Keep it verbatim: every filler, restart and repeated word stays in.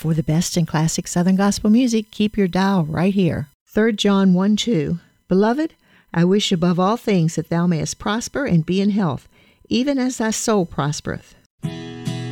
For the best in classic Southern gospel music, keep your dial right here. Third John one two. Beloved, I wish above all things that thou mayest prosper and be in health, even as thy soul prospereth.